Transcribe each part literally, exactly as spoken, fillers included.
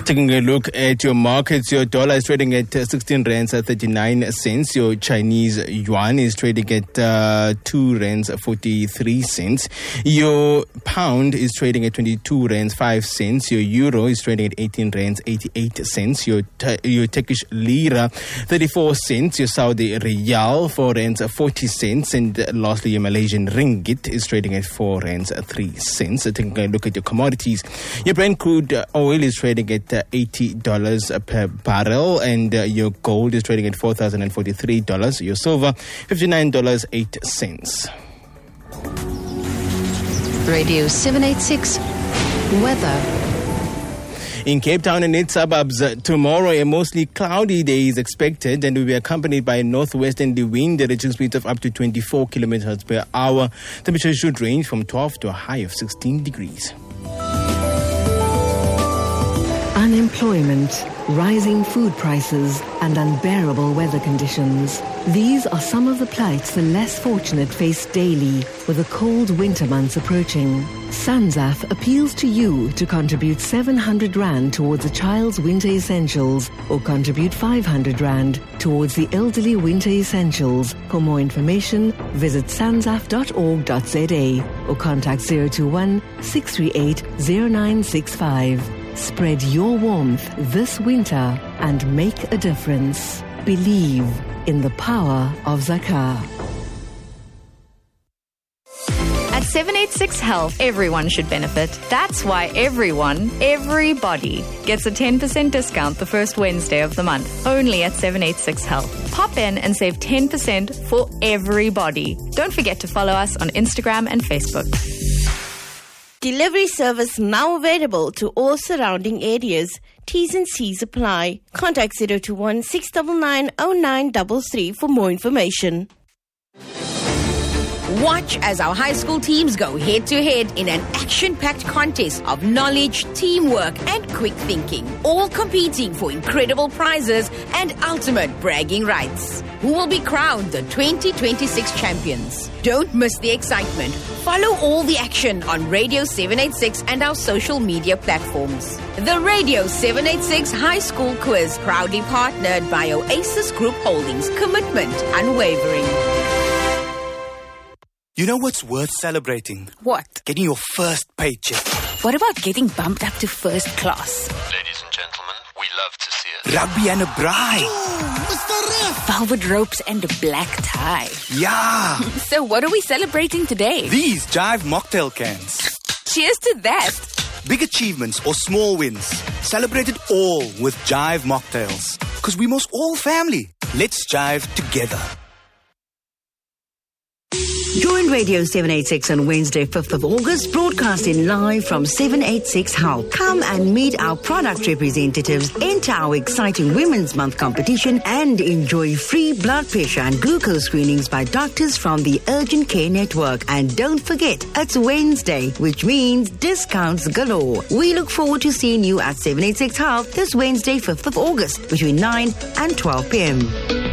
Taking a look at your markets, your dollar is trading at sixteen rands at thirty-nine cents. Your Chinese yuan is trading at uh, two rands forty-three cents. Your pound is trading at twenty-two rands five cents. Your euro is trading at eighteen rands eighty-eight cents. Your your Turkish lira thirty-four cents. Your Saudi riyal four rands forty cents. And lastly, your Malaysian ringgit is trading at four rands three cents. Taking a look at your commodities, your Brent crude oil is trading at uh, eighty dollars per barrel, and uh, your gold is trading at four thousand forty-three dollars. Your silver, fifty-nine dollars and eight cents. Radio seven eighty-six weather. In Cape Town and its suburbs, uh, tomorrow a mostly cloudy day is expected and will be accompanied by a northwesterly wind at reaching speeds of up to twenty-four kilometers per hour. Temperature should range from twelve to a high of sixteen degrees. Unemployment, rising food prices, and unbearable weather conditions. These are some of the plights the less fortunate face daily with the cold winter months approaching. SANZAF appeals to you to contribute seven hundred rand towards a child's winter essentials or contribute five hundred rand towards the elderly winter essentials. For more information, visit sanzaf dot org dot z a or contact zero two one, six three eight, zero nine six five. Spread your warmth this winter and make a difference. Believe in the power of Zakah. At seven eighty-six Health, everyone should benefit. That's why everyone, everybody, gets a ten percent discount the first Wednesday of the month. Only at seven eighty-six Health. Pop in and save ten percent for everybody. Don't forget to follow us on Instagram and Facebook. Delivery service now available to all surrounding areas. T's and C's apply. Contact zero two one, six nine nine, zero nine three three for more information. Watch as our high school teams go head-to-head in an action-packed contest of knowledge, teamwork, and quick thinking. All competing for incredible prizes and ultimate bragging rights. Who will be crowned the twenty twenty-six champions? Don't miss the excitement. Follow all the action on Radio seven eighty-six and our social media platforms. The Radio seven eighty-six High School Quiz, proudly partnered by Oasis Group Holdings. Commitment unwavering. You know what's worth celebrating? What? Getting your first paycheck. What about getting bumped up to first class? Ladies and gentlemen, we love to see it. Rugby and a bride. Ooh, Mister Ref. Velvet ropes and a black tie. Yeah. So what are we celebrating today? These Jive mocktail cans. Cheers to that. Big achievements or small wins. Celebrate it all with Jive mocktails. Because we must all family. Let's jive together. Join Radio seven eighty-six on Wednesday, fifth of August, broadcasting live from seven eighty-six Health. Come and meet our product representatives, enter our exciting Women's Month competition, and enjoy free blood pressure and glucose screenings by doctors from the Urgent Care Network. And don't forget, it's Wednesday, which means discounts galore. We look forward to seeing you at seven eighty-six Health this Wednesday, fifth of August, between nine and twelve p.m.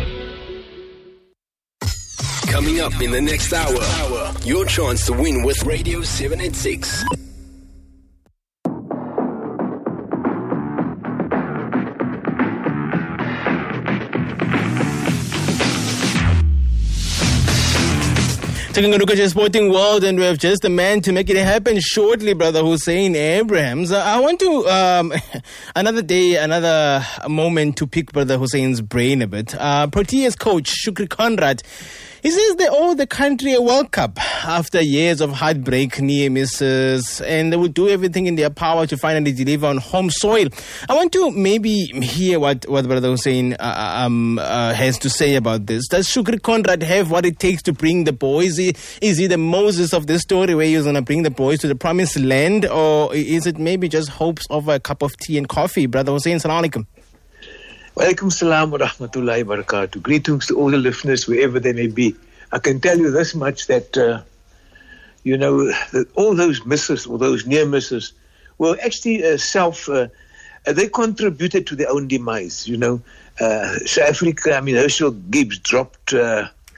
Coming up in the next hour, your chance to win with Radio seven eighty-six. Taking a look at your sporting world, and we have just a man to make it happen shortly, brother Hussein Abrahams. Uh, I want to, um, another day, another moment to pick brother Hussein's brain a bit. Uh, Proteas coach Shukri Conrad, he says they owe the country a World Cup after years of heartbreak, near misses, and they will do everything in their power to finally deliver on home soil. I want to maybe hear what, what Brother Hussein uh, um, uh, has to say about this. Does Shukri Conrad have what it takes to bring the boys? Is he the Moses of this story where he's going to bring the boys to the promised land, or is it maybe just hopes of a cup of tea and coffee? Brother Hussein, salam alaikum. Walaikum salam wa rahmatullahi wa barakatuh. Greetings to all the listeners, wherever they may be. I can tell you this much, that, uh, you know, that all those misses, or those near misses, were actually uh, self, uh, uh, they contributed to their own demise, you know. Uh, South Africa, I mean, Herschel Gibbs dropped uh,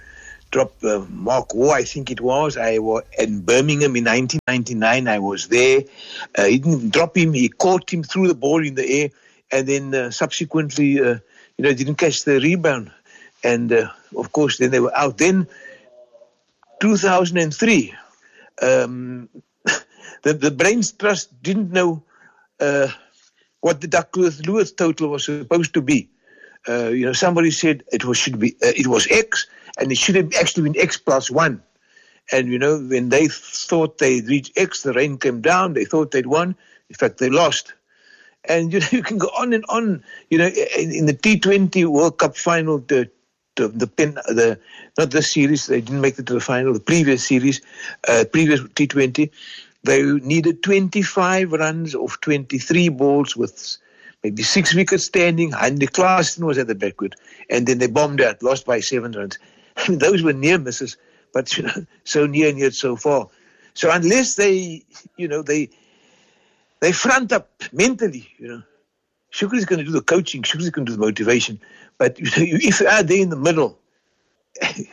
drop uh, Mark Waugh, I think it was. I was in Birmingham in nineteen ninety-nine. I was there. Uh, he didn't drop him. He caught him, threw the ball in the air, and then uh, subsequently, uh, you know, didn't catch the rebound. And, uh, of course, then they were out. Then, two thousand three, um, the, the Brains Trust didn't know uh, what the Duckworth-Lewis total was supposed to be. Uh, you know, somebody said it was should be uh, it was X, and it should have actually been X plus one. And, you know, when they thought they'd reached X, the rain came down. They thought they'd won. In fact, they lost. And, you know, you can go on and on. You know, in, in the T twenty World Cup final, the the the, pen, the not this series, they didn't make it to the final. The previous series, uh, previous T twenty, they needed twenty-five runs of twenty-three balls with maybe six wickets standing. Andy Clarkson was at the backward, and then they bombed out, lost by seven runs. I mean, those were near misses, but, you know, so near and yet so far. So unless they, you know, they they front up mentally, you know, Shukri is going to do the coaching, Shukri is going to do the motivation. But, you know, if you are there in the middle and,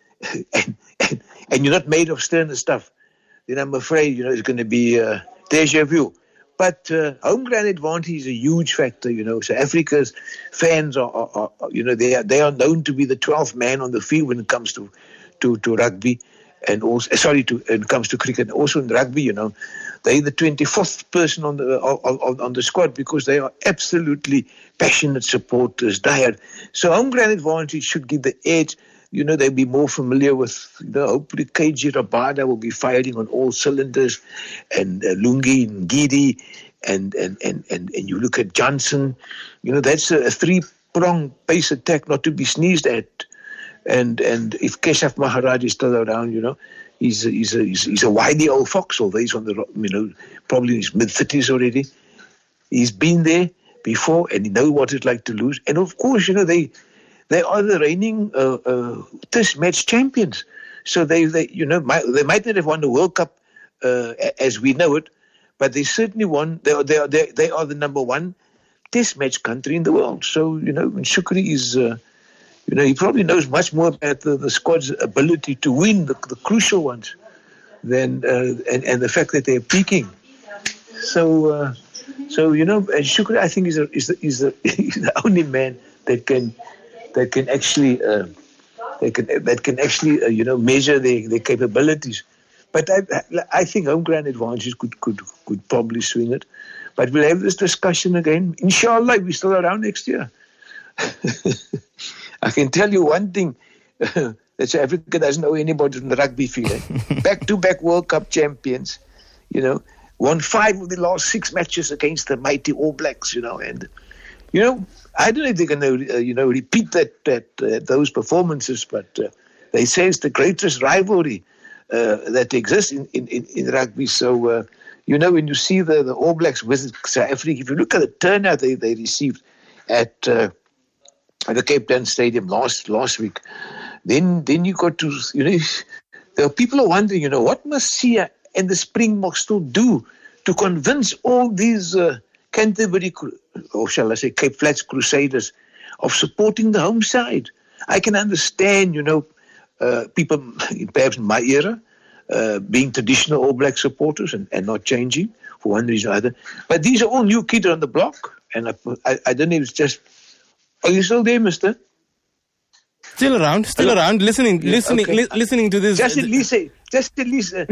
and, and you're not made of sterner stuff, then I'm afraid, you know, it's going to be uh, deja vu. But uh, home ground advantage is a huge factor, you know. So Africa's fans are, are, are you know, they are they are known to be the twelfth man on the field when it comes to to, to rugby, and also sorry, to when it comes to cricket. Also in rugby, you know, they're the twenty-fourth person on the on, on the squad because they are absolutely passionate supporters, diehard. So home ground advantage should give the edge. You know, they'll be more familiar with, you know, hopefully K G Rabada will be firing on all cylinders, and uh, Lungi and Gidi, and, and, and, and, and you look at Johnson, you know, that's a, a three-pronged pace attack not to be sneezed at. And and if Keshav Maharaj is still around, you know, he's a, he's a, he's, he's a wily old fox, although he's on the, you know, probably in his mid-thirties already. He's been there before, and he knows what it's like to lose. And, of course, you know, they... They are the reigning uh, uh, Test match champions. So they, they you know, might, they might not have won the World Cup uh, as we know it, but they certainly won. They are, they are, they, they are the number one Test match country in the world. So, you know, Shukri is, uh, you know, he probably knows much more about the, the squad's ability to win the, the crucial ones than uh, and, and the fact that they're peaking. So, uh, so you know, and Shukri, I think, is a, is the, is the, is the only man that can. That can actually, uh, they can that can actually, uh, you know, measure their, their capabilities. But I, I think home ground advantages could, could could probably swing it. But we'll have this discussion again. Inshallah, we're still around next year. I can tell you one thing: that South Africa doesn't owe anybody in the rugby field. Eh? Back-to-back World Cup champions, you know, won five of the last six matches against the mighty All Blacks, you know, and you know. I don't know if they're going to, uh, you know, repeat that, that uh, those performances, but uh, they say it's the greatest rivalry uh, that exists in, in, in rugby. So, uh, you know, when you see the, the All Blacks visit South Africa, if you look at the turnout they, they received at, uh, at the Cape Town Stadium last last week, then then you got to, you know, there are people are wondering, you know, what must Sia and the Springboks still do to convince all these uh, Canterbury, or shall I say Cape Flats Crusaders, of supporting the home side. I can understand, you know, uh, people perhaps in my era uh, being traditional All Black supporters and, and not changing for one reason or other. But these are all new kids on the block, and I, I, I don't know if it's just... Are you still there, mister? Still around, still Hello? around, listening, yeah, listening, okay. li- listening to this. Just at least say, just at least. Uh,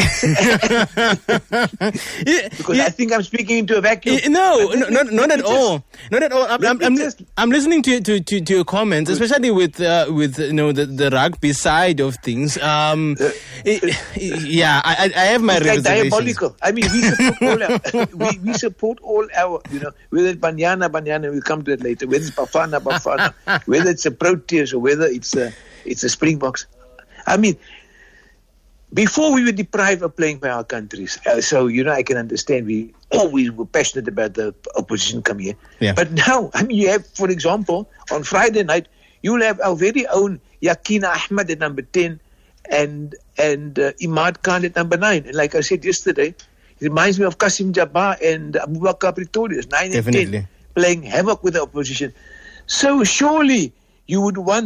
yeah, because yeah. I think I'm speaking into a vacuum. Yeah, no, no, not, not at all. Not at all. I'm, I'm, I'm, just, I'm listening to, to, to, to your comments, especially with, uh, with you know, the, the rugby side of things. Um, uh, it, yeah, I, I have my reservations. Like diabolical. I mean, we support all our, we, we support all our, you know, whether it's Banyana, Banyana, we'll come to it later, whether it's Bafana, Bafana, whether it's a Proteas or whether it's a, it's a Springboks. I mean, before we were deprived of playing for our countries, uh, so, you know, I can understand we always were passionate about the opposition coming here. Yeah. But now, I mean, you have, for example, on Friday night, you'll have our very own Yakina Ahmed at number ten and and uh, Imad Khan at number nine. And like I said yesterday, it reminds me of Qasim Jabbar and Abubakar Pretorius, nine Definitely. and ten, playing havoc with the opposition. So surely you would want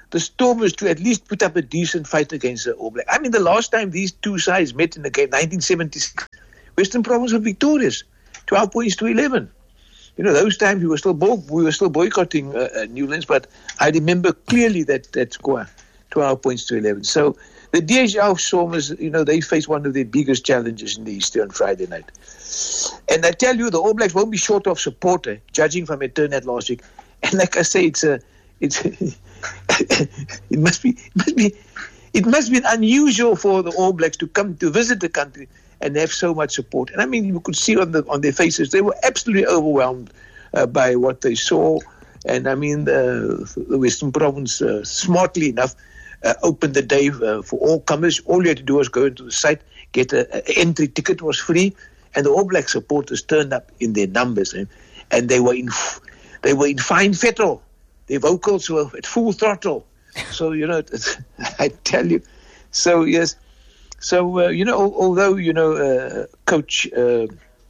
the Stormers to at least put up a decent fight against the All Blacks. I mean, the last time these two sides met in the game, nineteen seventy-six, Western Province were victorious, twelve points to eleven. You know, those times we were still bo- we were still boycotting uh, uh, Newlands, but I remember clearly that that score, twelve points to eleven. So the D H L Stormers, you know, they face one of their biggest challenges in the Easter on Friday night. And I tell you, the All Blacks won't be short of support, eh, judging from their turnout last week. And like I say, it's a, it's it must be, it must be, it must be unusual for the All Blacks to come to visit the country and have so much support. And I mean, you could see on the on their faces, they were absolutely overwhelmed uh, by what they saw. And I mean, uh, the Western Province, uh, smartly enough, uh, opened the day uh, for all comers. All you had to do was go into the site, get an entry ticket, was free, and the All Black supporters turned up in their numbers, and, and they were in they were in fine fettle. Their vocals were at full throttle. So you know, I tell you. So yes. So, uh, you know, although, you know, uh, coach, uh,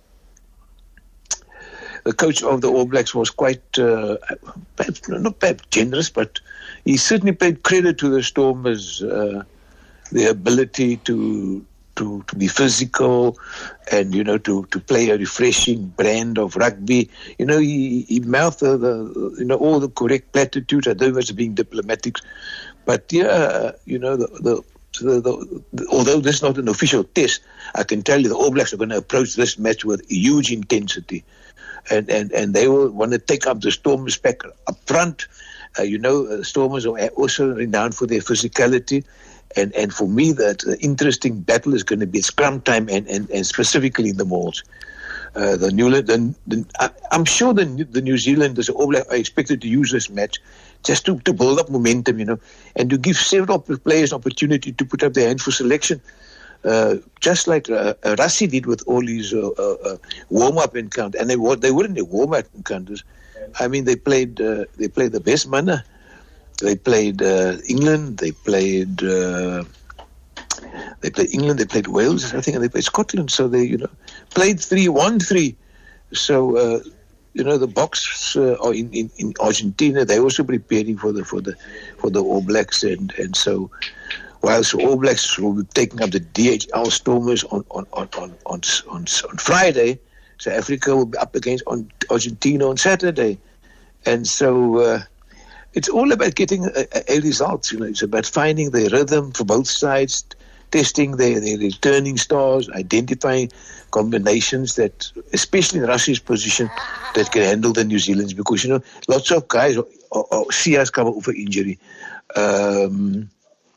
the coach of the All Blacks was quite, uh, perhaps, not perhaps generous, but he certainly paid credit to the Stormers, uh, their ability to, to to be physical and, you know, to, to play a refreshing brand of rugby. You know, he, he mouthed the, the, you know, all the correct platitudes. I don't know if it's being diplomatic, but yeah, you know, the, the The, the, the, although this is not an official test, I can tell you the All Blacks are going to approach this match with huge intensity. And, and, and they will want to take up the Stormers pack up front. Uh, you know, uh, Stormers are also renowned for their physicality. And, and for me, that uh, interesting battle is going to be scrum time and, and, and specifically in the malls. Uh, the New, the, the, I, I'm sure the, the New Zealanders, All Blacks, are expected to use this match just to, to build up momentum, you know, and to give several players an opportunity to put up their hand for selection, uh, just like uh, uh, Rassie did with all his uh, uh, warm-up encounters. And they, they weren't the warm-up encounters. I mean, they played uh, they played the best manner. They played uh, England. They played uh, they played England. They played Wales, I think, and they played Scotland. So they, you know, played three, won three. So. Uh, You know, the Boks uh, are in, in, in Argentina. They're also preparing for the for the for the All Blacks, and, and so whilst the All Blacks will be taking up the D H L Stormers on on on on on, on, on Friday, South Africa will be up against on Argentina on Saturday, and so uh, it's all about getting a, a result. You know, it's about finding the rhythm for both sides, testing their, their returning stars, identifying combinations that, especially in Russia's position, that can handle the New Zealanders, because, you know, lots of guys are, are, are Sia's come off an injury. Um,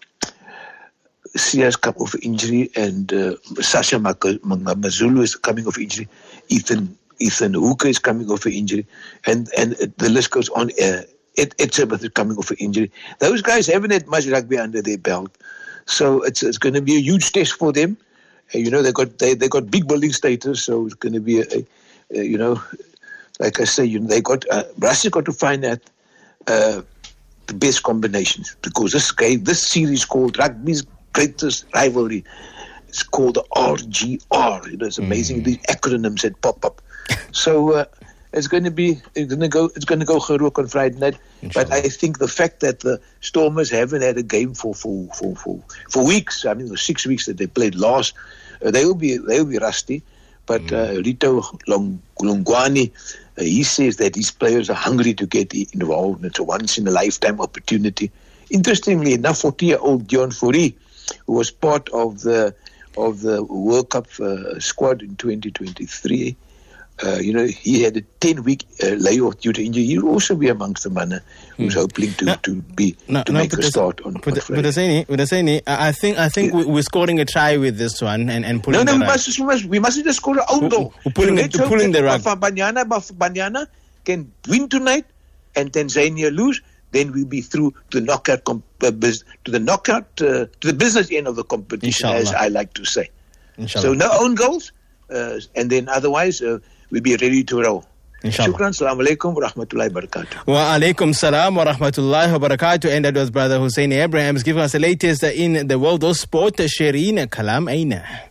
Sia's come off an injury, and uh, Sasha Mazulu is coming off injury. Ethan Ethan Hooker is coming off an injury, and and the list goes on. Uh, Ed Etzebeth is coming off an injury. Those guys haven't had much rugby under their belt, so it's it's going to be a huge test for them. You know, they got they they got big building status, so it's going to be a, a, a you know, like I say, you know, they got uh, Russia's got to find out uh, the best combinations, because this game, this series called Rugby's Greatest Rivalry, it's called the R G R. You know, it's amazing, mm. these acronyms that pop up. So uh, it's going to be it's going to go it's going to go Gerook on Friday night. But I think the fact that the Stormers haven't had a game for for for for, for weeks, I mean the six weeks that they played last, uh, they will be they will be rusty. But mm. uh, Rito Long, Longwani, uh, he says that his players are hungry to get involved. It's a once in a lifetime opportunity. Interestingly enough, forty-year-old Dion Fourie, who was part of the of the World Cup uh, squad in twenty twenty-three. Uh, you know, he had a ten-week uh, layoff due to injury. He'll also be amongst the man who's hmm. hoping to, no, to be no, to no, make a start on, but, on Friday. But Aseni, I think I think yeah. we're scoring a try with this one and and pulling. No, no, the we must, we must we mustn't just score an own goal. We're pulling so it, pulling the rug. Banyana, Banyana can win tonight, and Tanzania lose. Then we'll be through to the knockout comp- uh, biz- to the knockout uh, to the business end of the competition, Inshallah. As I like to say. Inshallah. So no own goals, uh, and then otherwise. Uh, We'll be ready to roll. Inshallah. Shukran. Assalamu alaikum wa rahmatullahi wa barakatuh. Wa alaikum salam wa rahmatullahi wa barakatuh. And that was Brother Hussein Abrahams giving us the latest in the world of sport. Shireen Kalam Aina.